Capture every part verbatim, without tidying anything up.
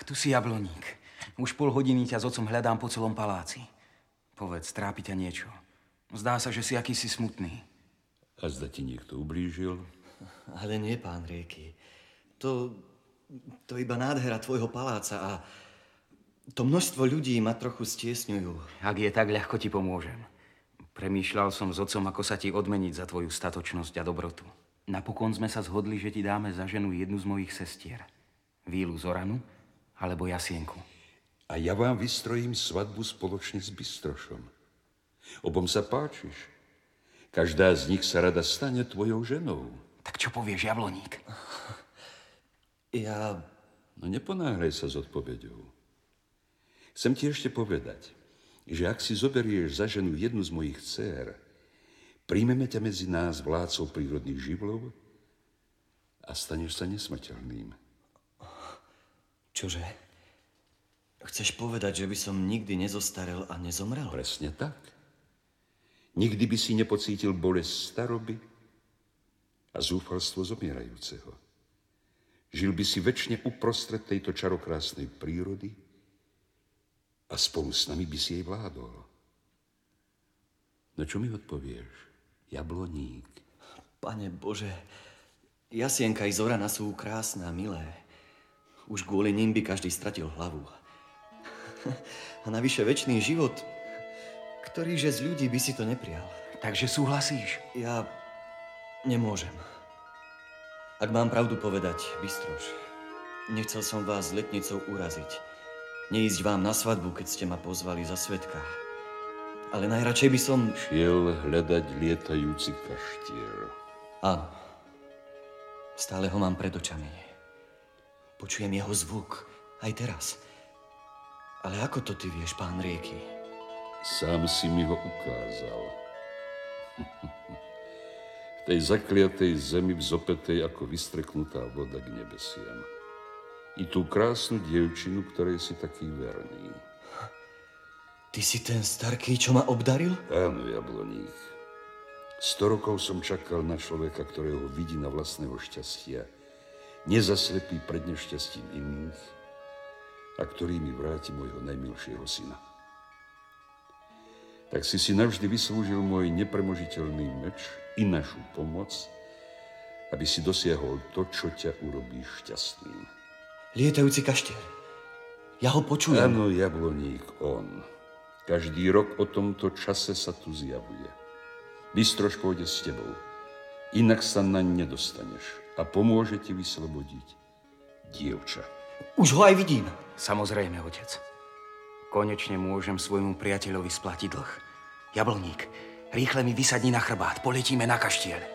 Tu si Jabloník. Už pol hodiny ťa s otcom hľadám po celom paláci. Povedz, trápi ťa niečo. Zdá sa, že si akýsi smutný. A zda ti niekto ublížil? Ale nie, pán Rieky. To, to iba nádhera tvojho paláca a to množstvo ľudí ma trochu stiesňujú. Ak je tak, ľahko ti pomôžem. Premýšľal som s otcom, ako sa ti odmeniť za tvoju statočnosť a dobrotu. Napokon sme sa zhodli, že ti dáme za ženu jednu z mojich sestier. Vílu Zoranu alebo Jasienku. A ja vám vystrojím svadbu spoločne s Bystrošom. Obom sa páčiš. Každá z nich sa rada stane tvojou ženou. Tak čo povieš, Jabloník? Ja... No neponáhľaj sa s odpoveďou. Chcem ti ešte povedať, že ak si zoberieš za ženu jednu z mojich dcér, príjmeme ťa medzi nás vládcov prírodných živlov a staneš sa nesmrteľným. Čože? Chceš povedať, že by som nikdy nezostarel a nezomrel? Presne tak. Nikdy by si nepocítil bolesť staroby a zúfalstvo zomierajúceho. Žil by si večne uprostred tejto čarokrásnej prírody a spolu s nami by si jej vládol. No čo mi odpovieš, Jabloník? Pane Bože, Jasienka i Zorana sú krásne a milé. Už kvôli nim by každý stratil hlavu. A navyše večný život, ktorýže z ľudí by si to neprijal. Takže súhlasíš? Ja nemôžem. Ak mám pravdu povedať, Bystroš, nechcel som vás s letnicou uraziť. Neísť vám na svadbu, keď ste ma pozvali za svedka. Ale najradšej by som... Šiel hľadať lietajúci kaštier. Áno. Stále ho mám pred očami. Počujem jeho zvuk. Aj teraz. Ale ako to ty vieš, pán Rieky? Sám si mi ho ukázal. V tej zakliatej zemi vzopetej ako vystreknutá voda k nebesiam. I tú krásnu dievčinu, ktorej si taký verný. Ty si ten starký, čo ma obdaril? Áno, Jabloník. Sto rokov som čakal na človeka, ktorého vidí na vlastného šťastia, nezaslepí pred nešťastím iných a ktorý mi vráti môjho najmilšieho syna. Tak si si navždy vyslúžil môj nepremožiteľný meč i našu pomoc, aby si dosiahol to, čo ťa urobí šťastným. Lietajúci kaštier. Ja ho počujem. Áno, Jabloník, on. Každý rok o tomto čase sa tu zjavuje. Bystroš pôjde s tebou. Inak sa naň nedostaneš a pomôže ti vyslobodiť dievča. Už ho aj vidím. Samozrejme, otec. Konečne môžem svojmu priateľovi splatiť dlh. Jabloník, rýchle mi vysadni na chrbát. Poletíme na kaštiel.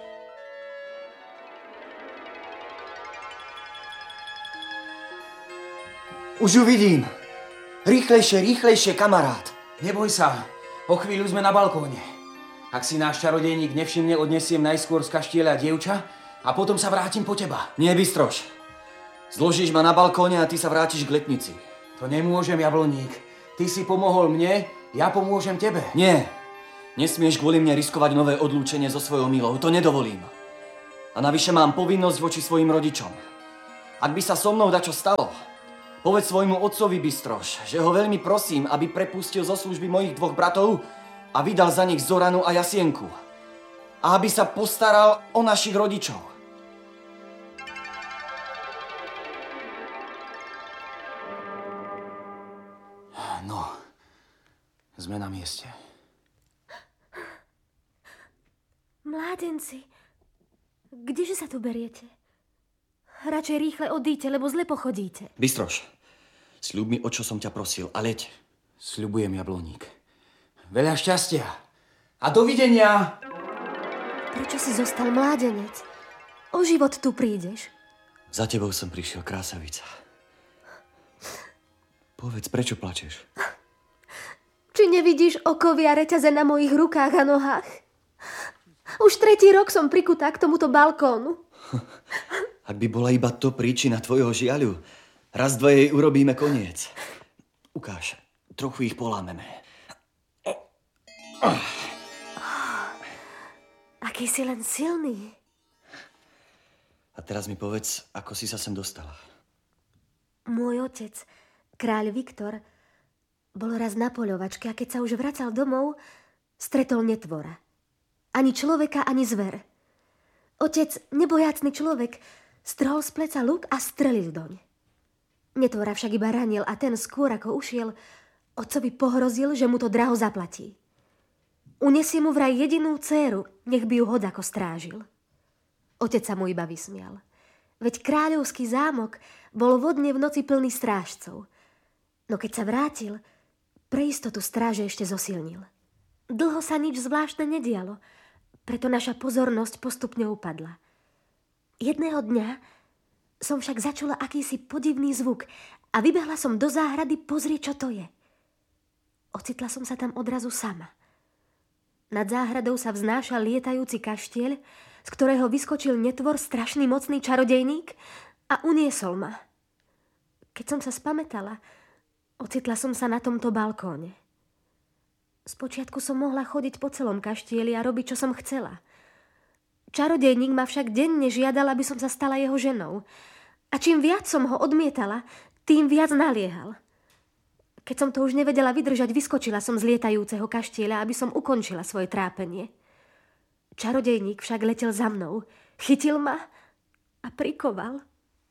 Už ju vidím. Rýchlejšie, rýchlejšie, kamarát. Neboj sa. O chvíľu sme na balkóne. Ak si náš čarodejník nevšimne, odnesiem najskôr z kaštieľa dievča a potom sa vrátim po teba. Nie, Bystroš. Zložíš ma na balkóne a ty sa vrátiš k letnici. To nemôžem, Jabloník. Ty si pomohol mne, ja pomôžem tebe. Nie. Nesmieš kvôli mne riskovať nové odlúčenie so svojou milou. To nedovolím. A navyše mám povinnosť voči svojim rodičom. Ak by sa so mnou dačo stalo, povedz svojmu otcovi, Bystroš, že ho veľmi prosím, aby prepustil zo služby mojich dvoch bratov a vydal za nich Zoranu a Jasienku. A aby sa postaral o našich rodičov. No, sme na mieste. Mládenci, kdeže sa tu beriete? Radšej rýchle odíďte, lebo zle pochodíte. Bystroš, sľub mi, o čo som ťa prosil, a leď. Sľubujem, Jabloník. Veľa šťastia a dovidenia. Prečo si zostal, mládenec? O život tu prídeš. Za tebou som prišiel, krásavica. Povedz, prečo plačeš? Či nevidíš okovia reťaze na mojich rukách a nohách? Už tretí rok som prikutá k tomuto balkónu. Ak by bola iba to príčina tvojho žiaľu, raz dva jej urobíme koniec. Ukáž, trochu ich polámeme. Oh, aký si len silný. A teraz mi povedz, ako si sa sem dostala. Môj otec, kráľ Viktor, bol raz na poľovačke a keď sa už vracal domov, stretol netvora. Ani človeka, ani zver. Otec, nebojácný človek, strhol z pleca luk a strelil doň. Netvora však iba ranil a ten skôr ako ušiel, otcovi pohrozil, že mu to draho zaplatí. Unesie mu vraj jedinú dcéru, nech by ju hod ako strážil. Otec sa mu iba vysmial. Veď kráľovský zámok bol vodne v noci plný strážcov. No keď sa vrátil, pre istotu stráže ešte zosilnil. Dlho sa nič zvláštne nedialo, preto naša pozornosť postupne upadla. Jedného dňa som však začula akýsi podivný zvuk a vybehla som do záhrady pozrieť, čo to je. Ocitla som sa tam odrazu sama. Nad záhradou sa vznášal lietajúci kaštieľ, z ktorého vyskočil netvor strašný mocný čarodejník a uniesol ma. Keď som sa spamätala, ocitla som sa na tomto balkóne. Spočiatku som mohla chodiť po celom kaštieli a robiť, čo som chcela. Čarodejník ma však denne žiadal, aby som sa stala jeho ženou. A čím viac som ho odmietala, tým viac naliehal. Keď som to už nevedela vydržať, vyskočila som z lietajúceho kaštieľa, aby som ukončila svoje trápenie. Čarodejník však letel za mnou, chytil ma a prikoval.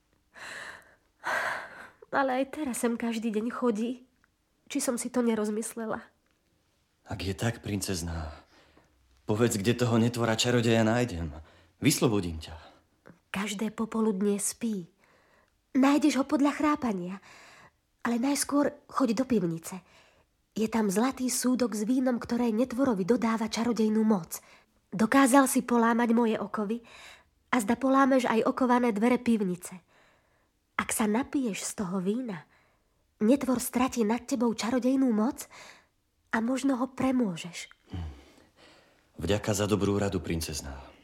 Ale aj teraz sem každý deň chodí. Či som si to nerozmyslela? Ak je tak, princezná, povedz, kde toho netvora čarodeja nájdem. Vyslobodím ťa. Každé popoludnie spí. Nájdeš ho podľa chrápania. Ale najskôr choď do pivnice. Je tam zlatý súdok s vínom, ktoré netvorovi dodáva čarodejnú moc. Dokázal si polámať moje okovy a zda polámeš aj okované dvere pivnice. Ak sa napiješ z toho vína, netvor stratí nad tebou čarodejnú moc a možno ho premôžeš. Vďaka za dobrú radu, princezná.